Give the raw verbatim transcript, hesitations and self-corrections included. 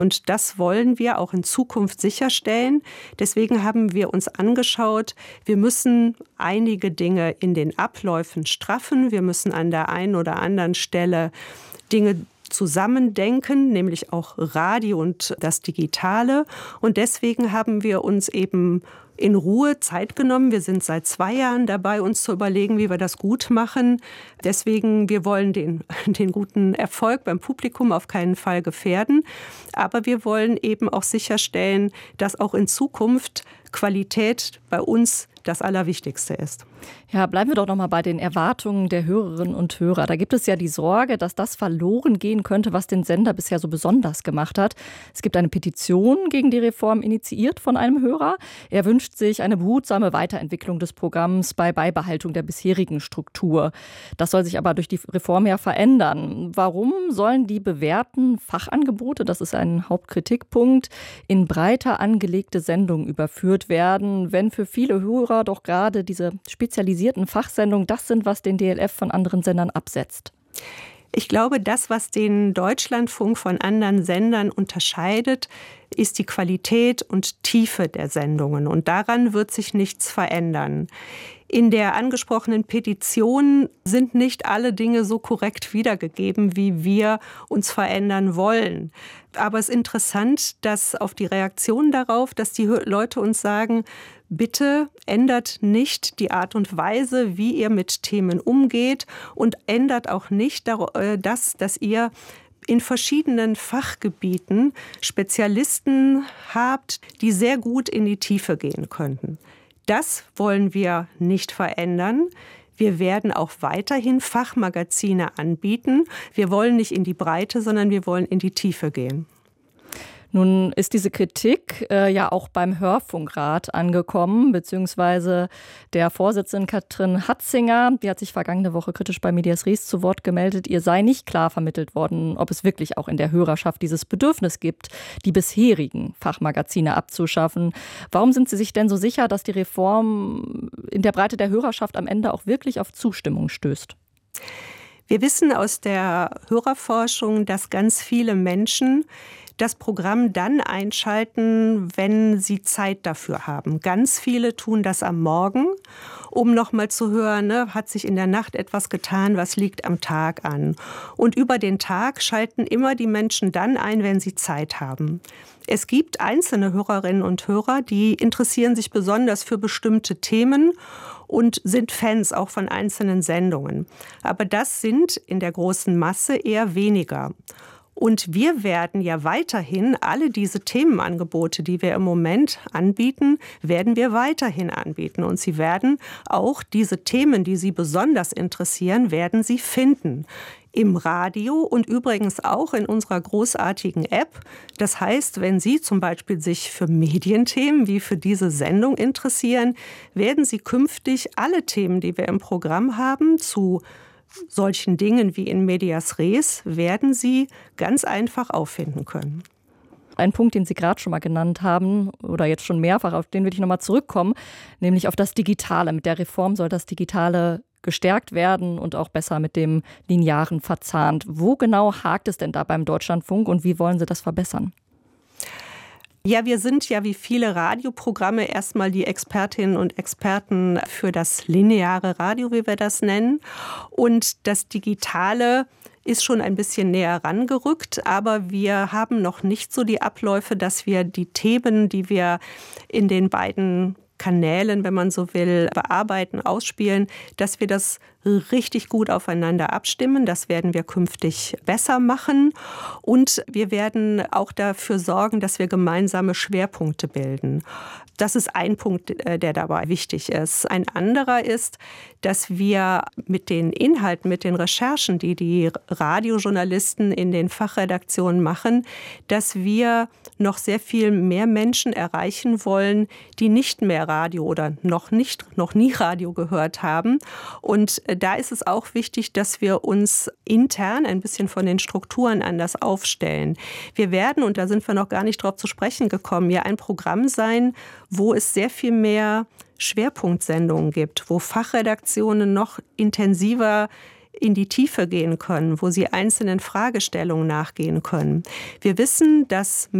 Und das wollen wir auch in Zukunft sicherstellen. Deswegen haben wir uns angeschaut, wir müssen einige Dinge in den Abläufen straffen. Wir müssen an der einen oder anderen Stelle Dinge zusammendenken, nämlich auch Radio und das Digitale. Und deswegen haben wir uns eben in Ruhe Zeit genommen. Wir sind seit zwei Jahren dabei, uns zu überlegen, wie wir das gut machen. Deswegen, wir wollen den, den guten Erfolg beim Publikum auf keinen Fall gefährden. Aber wir wollen eben auch sicherstellen, dass auch in Zukunft Qualität bei uns das Allerwichtigste ist. Ja, bleiben wir doch noch mal bei den Erwartungen der Hörerinnen und Hörer. Da gibt es ja die Sorge, dass das verloren gehen könnte, was den Sender bisher so besonders gemacht hat. Es gibt eine Petition gegen die Reform, initiiert von einem Hörer. Er wünscht sich eine behutsame Weiterentwicklung des Programms bei Beibehaltung der bisherigen Struktur. Das soll sich aber durch die Reform ja verändern. Warum sollen die bewährten Fachangebote, das ist ein Hauptkritikpunkt, in breiter angelegte Sendungen überführt werden, wenn für viele Hörer doch gerade diese spezialisierten Fachsendungen das sind, was den D L F von anderen Sendern absetzt? Ich glaube, das, was den Deutschlandfunk von anderen Sendern unterscheidet, ist die Qualität und Tiefe der Sendungen. Und daran wird sich nichts verändern. In der angesprochenen Petition sind nicht alle Dinge so korrekt wiedergegeben, wie wir uns verändern wollen. Aber es ist interessant, dass auf die Reaktion darauf, dass die Leute uns sagen, bitte ändert nicht die Art und Weise, wie ihr mit Themen umgeht und ändert auch nicht das, dass ihr in verschiedenen Fachgebieten Spezialisten habt, die sehr gut in die Tiefe gehen könnten. Das wollen wir nicht verändern. Wir werden auch weiterhin Fachmagazine anbieten. Wir wollen nicht in die Breite, sondern wir wollen in die Tiefe gehen. Nun ist diese Kritik äh, ja auch beim Hörfunkrat angekommen, beziehungsweise der Vorsitzenden Katrin Hatzinger, die hat sich vergangene Woche kritisch bei Medias Res zu Wort gemeldet, ihr sei nicht klar vermittelt worden, ob es wirklich auch in der Hörerschaft dieses Bedürfnis gibt, die bisherigen Fachmagazine abzuschaffen. Warum sind Sie sich denn so sicher, dass die Reform in der Breite der Hörerschaft am Ende auch wirklich auf Zustimmung stößt? Wir wissen aus der Hörerforschung, dass ganz viele Menschen das Programm dann einschalten, wenn sie Zeit dafür haben. Ganz viele tun das am Morgen, um noch mal zu hören, ne, hat sich in der Nacht etwas getan, was liegt am Tag an. Und über den Tag schalten immer die Menschen dann ein, wenn sie Zeit haben. Es gibt einzelne Hörerinnen und Hörer, die interessieren sich besonders für bestimmte Themen und sind Fans auch von einzelnen Sendungen. Aber das sind in der großen Masse eher weniger. Und wir werden ja weiterhin alle diese Themenangebote, die wir im Moment anbieten, werden wir weiterhin anbieten. Und Sie werden auch diese Themen, die Sie besonders interessieren, werden Sie finden. Im Radio und übrigens auch in unserer großartigen App. Das heißt, wenn Sie zum Beispiel sich für Medienthemen wie für diese Sendung interessieren, werden Sie künftig alle Themen, die wir im Programm haben, zu solchen Dingen wie in Medias Res, werden Sie ganz einfach auffinden können. Ein Punkt, den Sie gerade schon mal genannt haben oder jetzt schon mehrfach, auf den will ich noch mal zurückkommen, nämlich auf das Digitale. Mit der Reform soll das Digitale gestärkt werden und auch besser mit dem Linearen verzahnt. Wo genau hakt es denn da beim Deutschlandfunk und wie wollen Sie das verbessern? Ja, wir sind ja wie viele Radioprogramme erstmal die Expertinnen und Experten für das lineare Radio, wie wir das nennen. Und das Digitale ist schon ein bisschen näher rangerückt, aber wir haben noch nicht so die Abläufe, dass wir die Themen, die wir in den beiden Kanälen, wenn man so will, bearbeiten, ausspielen, dass wir das richtig gut aufeinander abstimmen. Das werden wir künftig besser machen. Und wir werden auch dafür sorgen, dass wir gemeinsame Schwerpunkte bilden. Das ist ein Punkt, der dabei wichtig ist. Ein anderer ist, dass wir mit den Inhalten, mit den Recherchen, die die Radiojournalisten in den Fachredaktionen machen, dass wir noch sehr viel mehr Menschen erreichen wollen, die nicht mehr Radio oder noch nicht, noch nie Radio gehört haben. Und da ist es auch wichtig, dass wir uns intern ein bisschen von den Strukturen anders aufstellen. Wir werden, und da sind wir noch gar nicht drauf zu sprechen gekommen, ja ein Programm sein, wo es sehr viel mehr Schwerpunktsendungen gibt, wo Fachredaktionen noch intensiver in die Tiefe gehen können, wo sie einzelnen Fragestellungen nachgehen können. Wir wissen, dass